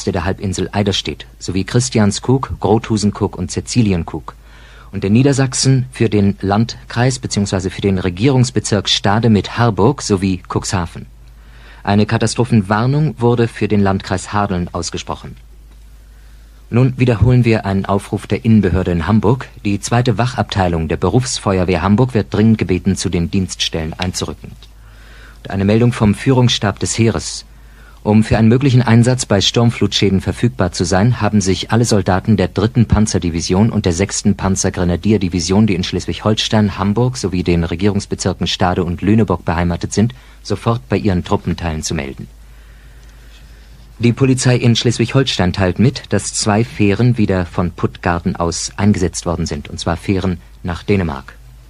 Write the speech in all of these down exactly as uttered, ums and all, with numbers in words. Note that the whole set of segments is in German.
Westküste der Halbinsel Eiderstedt, sowie Christianskrug, Grothusenkrug und Cäcilienkrug. Und in Niedersachsen für den Landkreis bzw. für den Regierungsbezirk Stade mit Harburg sowie Cuxhaven. Eine Katastrophenwarnung wurde für den Landkreis Hadeln ausgesprochen. Nun wiederholen wir einen Aufruf der Innenbehörde in Hamburg. Die zweite Wachabteilung der Berufsfeuerwehr Hamburg wird dringend gebeten, zu den Dienststellen einzurücken. Und eine Meldung vom Führungsstab des Heeres. Um für einen möglichen Einsatz bei Sturmflutschäden verfügbar zu sein, haben sich alle Soldaten der dritten Panzerdivision und der sechsten Panzergrenadierdivision, die in Schleswig-Holstein, Hamburg sowie den Regierungsbezirken Stade und Lüneburg beheimatet sind, sofort bei ihren Truppenteilen zu melden. Die Polizei in Schleswig-Holstein teilt mit, dass zwei Fähren wieder von Puttgarden aus eingesetzt worden sind, und zwar Fähren nach Dänemark.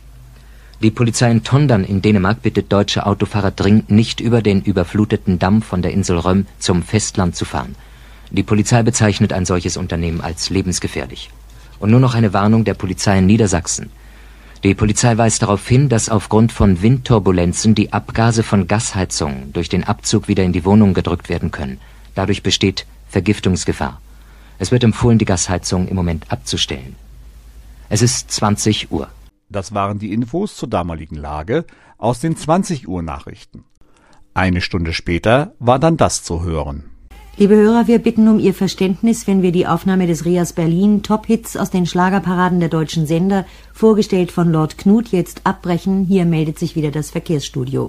Die Polizei in Tondern in Dänemark bittet deutsche Autofahrer dringend, nicht über den überfluteten Damm von der Insel Røm zum Festland zu fahren. Die Polizei bezeichnet ein solches Unternehmen als lebensgefährlich. Und nur noch eine Warnung der Polizei in Niedersachsen. Die Polizei weist darauf hin, dass aufgrund von Windturbulenzen die Abgase von Gasheizungen durch den Abzug wieder in die Wohnung gedrückt werden können. Dadurch besteht Vergiftungsgefahr. Es wird empfohlen, die Gasheizung im Moment abzustellen. Es ist zwanzig Uhr. Das waren die Infos zur damaligen Lage aus den zwanzig Uhr Nachrichten. Eine Stunde später war dann das zu hören. Liebe Hörer, wir bitten um Ihr Verständnis, wenn wir die Aufnahme des RIAS Berlin Top-Hits aus den Schlagerparaden der deutschen Sender, vorgestellt von Lord Knut, jetzt abbrechen. Hier meldet sich wieder das Verkehrsstudio.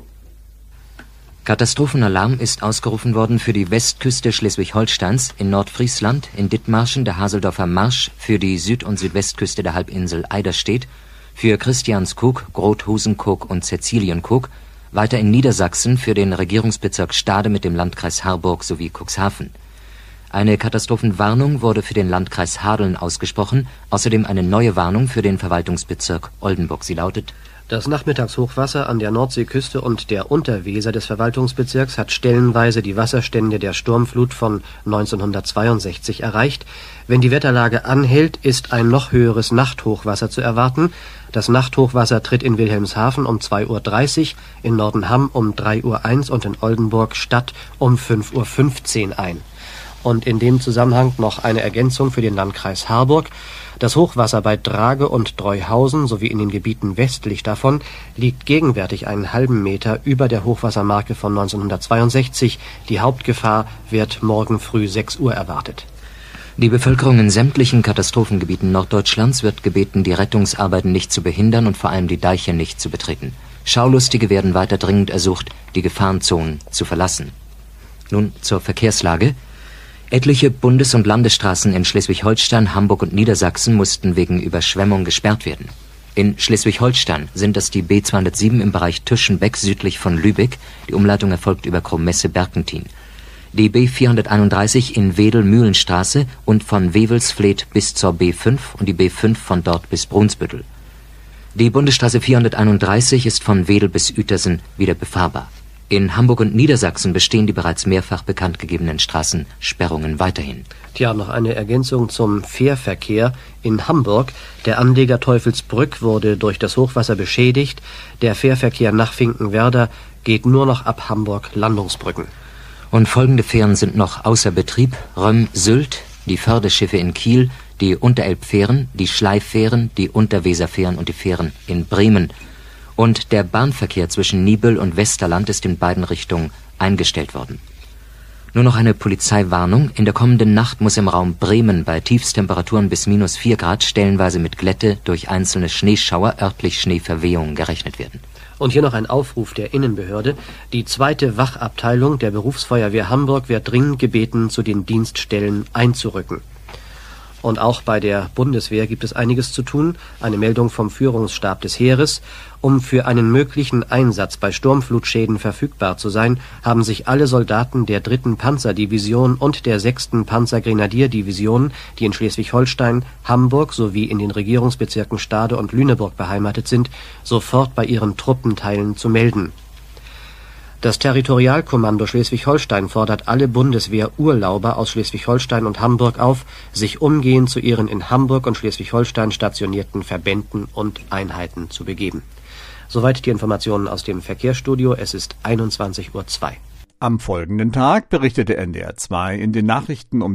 Katastrophenalarm ist ausgerufen worden für die Westküste Schleswig-Holsteins, in Nordfriesland, in Dithmarschen, der Haseldorfer Marsch, für die Süd- und Südwestküste der Halbinsel Eiderstedt, für Christianskrug, Grothusenkrug und Cäcilienkrug, weiter in Niedersachsen für den Regierungsbezirk Stade mit dem Landkreis Harburg sowie Cuxhaven. Eine Katastrophenwarnung wurde für den Landkreis Hadeln ausgesprochen, außerdem eine neue Warnung für den Verwaltungsbezirk Oldenburg. Sie lautet: Das Nachmittagshochwasser an der Nordseeküste und der Unterweser des Verwaltungsbezirks hat stellenweise die Wasserstände der Sturmflut von neunzehnhundertzweiundsechzig erreicht. Wenn die Wetterlage anhält, ist ein noch höheres Nachthochwasser zu erwarten. Das Nachthochwasser tritt in Wilhelmshaven um zwei Uhr dreißig, in Nordenham um drei Uhr eins und in Oldenburg Stadt um fünf Uhr fünfzehn ein. Und in dem Zusammenhang noch eine Ergänzung für den Landkreis Harburg. Das Hochwasser bei Drage und Dreuhausen sowie in den Gebieten westlich davon liegt gegenwärtig einen halben Meter über der Hochwassermarke von neunzehnhundertzweiundsechzig. Die Hauptgefahr wird morgen früh sechs Uhr erwartet. Die Bevölkerung in sämtlichen Katastrophengebieten Norddeutschlands wird gebeten, die Rettungsarbeiten nicht zu behindern und vor allem die Deiche nicht zu betreten. Schaulustige werden weiter dringend ersucht, die Gefahrenzonen zu verlassen. Nun zur Verkehrslage. Etliche Bundes- und Landesstraßen in Schleswig-Holstein, Hamburg und Niedersachsen mussten wegen Überschwemmung gesperrt werden. In Schleswig-Holstein sind das die B zweihundertsieben im Bereich Tüschenbeck südlich von Lübeck. Die Umleitung erfolgt über Krummesse-Berkentin. Die B vierhunderteinunddreißig in Wedel-Mühlenstraße und von Wewelsfleth bis zur B fünf und die B fünf von dort bis Brunsbüttel. Die Bundesstraße vierhunderteinunddreißig ist von Wedel bis Uetersen wieder befahrbar. In Hamburg und Niedersachsen bestehen die bereits mehrfach bekannt gegebenen Straßensperrungen weiterhin. Tja, noch eine Ergänzung zum Fährverkehr in Hamburg. Der Anleger Teufelsbrück wurde durch das Hochwasser beschädigt. Der Fährverkehr nach Finkenwerder geht nur noch ab Hamburg-Landungsbrücken. Und folgende Fähren sind noch außer Betrieb: Röm-Sylt, die Förderschiffe in Kiel, die Unterelbfähren, die Schleiffähren, die Unterweserfähren und die Fähren in Bremen. Und der Bahnverkehr zwischen Nibel und Westerland ist in beiden Richtungen eingestellt worden. Nur noch eine Polizeiwarnung. In der kommenden Nacht muss im Raum Bremen bei Tiefstemperaturen bis minus vier Grad stellenweise mit Glätte durch einzelne Schneeschauer, örtlich Schneeverwehungen gerechnet werden. Und hier noch ein Aufruf der Innenbehörde. Die zweite Wachabteilung der Berufsfeuerwehr Hamburg wird dringend gebeten, zu den Dienststellen einzurücken. Und auch bei der Bundeswehr gibt es einiges zu tun. Eine Meldung vom Führungsstab des Heeres. Um für einen möglichen Einsatz bei Sturmflutschäden verfügbar zu sein, haben sich alle Soldaten der dritten Panzerdivision und der sechsten Panzergrenadierdivision, die in Schleswig-Holstein, Hamburg sowie in den Regierungsbezirken Stade und Lüneburg beheimatet sind, sofort bei ihren Truppenteilen zu melden. Das Territorialkommando Schleswig-Holstein fordert alle Bundeswehr-Urlauber aus Schleswig-Holstein und Hamburg auf, sich umgehend zu ihren in Hamburg und Schleswig-Holstein stationierten Verbänden und Einheiten zu begeben. Soweit die Informationen aus dem Verkehrsstudio. Es ist einundzwanzig Uhr zwei. Am folgenden Tag berichtete N D R zwei in den Nachrichten um